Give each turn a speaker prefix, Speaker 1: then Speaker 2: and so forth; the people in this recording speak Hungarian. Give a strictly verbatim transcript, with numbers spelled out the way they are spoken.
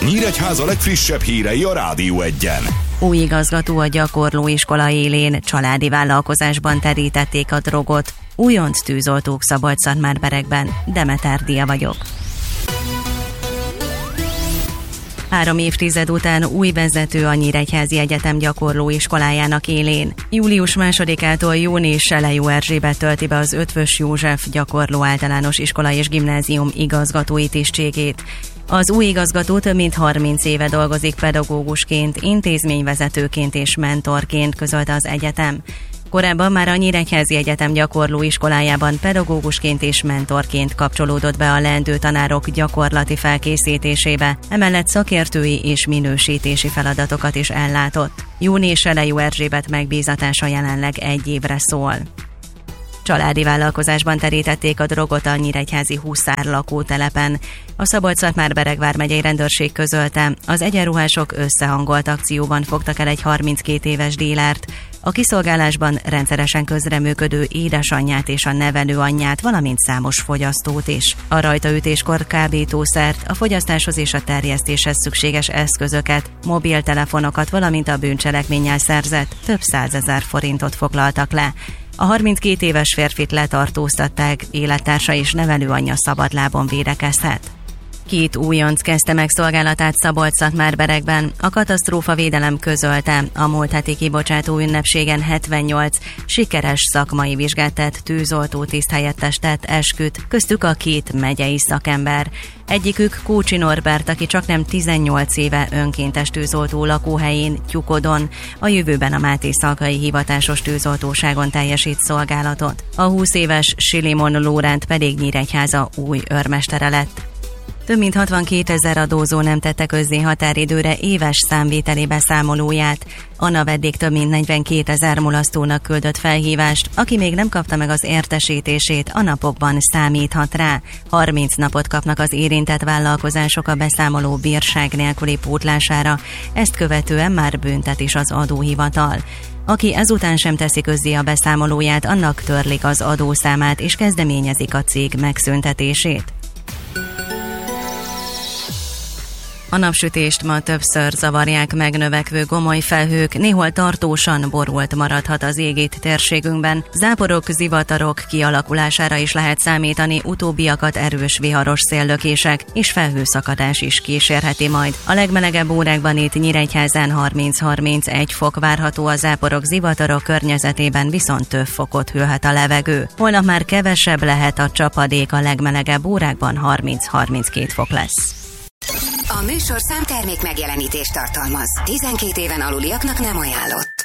Speaker 1: Nyíregyháza legfrissebb hírei a Rádió Egyen.
Speaker 2: Új igazgató a gyakorlóiskola élén, családi vállalkozásban terítették a drogot. Újonc tűzoltók Szabolcs-Szatmár-Berekben. Demeter Dia vagyok. Három évtized után új vezető a Nyíregyházi Egyetem gyakorlóiskolájának élén. július másodikától Jóné Selejó Erzsébet tölti be az Eötvös József gyakorló általános iskola és gimnázium igazgatói tisztségét. Az új igazgató több mint harminc éve dolgozik pedagógusként, intézményvezetőként és mentorként, közölte az egyetem. Korábban már a Nyíregyházi Egyetem gyakorlóiskolájában pedagógusként és mentorként kapcsolódott be a leendő tanárok gyakorlati felkészítésébe, emellett szakértői és minősítési feladatokat is ellátott. Jóné Selejó Erzsébet megbízatása jelenleg egy évre szól. Családi vállalkozásban terítették a drogot a nyíregyházi Huszár lakótelepen. A Szabolcs-Szatmár-Bereg vármegyei rendőrség közölte, az egyenruhások összehangolt akcióban fogtak el egy harminckét éves dílert. A kiszolgálásban rendszeresen közreműködő édesanyját és a nevelőanyját, valamint számos fogyasztót is. A rajtaütéskor kábítószert, a fogyasztáshoz és a terjesztéshez szükséges eszközöket, mobiltelefonokat, valamint a bűncselekménnyel szerzett több százezer forintot foglaltak le. A harminckét éves férfit letartóztatták, élettársa és nevelőanyja szabadlábon védekezhet. Két újonc kezdte meg szolgálatát Szabolcs-Szatmár-Berekben. A katasztrófavédelem közölte, a múlt heti kibocsátó ünnepségen hetvennyolc sikeres szakmai vizsgát tett tűzoltó tiszthelyettes tett esküt, köztük a két megyei szakember. Egyikük Kócsi Norbert, aki csaknem tizennyolc éve önkéntes tűzoltó lakóhelyén, Tyukodon, a jövőben a Mátészalkai hivatásos tűzoltóságon teljesít szolgálatot. A húsz éves Silimon Lóránt pedig Nyíregyháza új őrmestere lett. Több mint hatvankétezer adózó nem tette közzé határidőre éves számvételi beszámolóját. A NAV eddig több mint negyvenkétezer mulasztónak küldött felhívást, aki még nem kapta meg az értesítését, a napokban számíthat rá. harminc napot kapnak az érintett vállalkozások a beszámoló bírság nélküli pótlására, ezt követően már büntet is az adóhivatal. Aki ezután sem teszi közzé a beszámolóját, annak törlik az adószámát és kezdeményezik a cég megszüntetését. A napsütést ma többször zavarják megnövekvő gomoly felhők, néhol tartósan borult maradhat az ég itt térségünkben. Záporok, zivatarok kialakulására is lehet számítani, utóbbiakat erős viharos széllökések és felhőszakadás is kísérheti majd. A legmelegebb órákban itt Nyíregyházán harminc-harmincegy fok várható, a záporok, zivatarok környezetében viszont több fokot hűlhet a levegő. Holnap már kevesebb lehet a csapadék, a legmelegebb órákban harminc-harminckét fok lesz.
Speaker 3: A műsorszám termék megjelenítést tartalmaz. tizenkét éven aluliaknak nem ajánlott.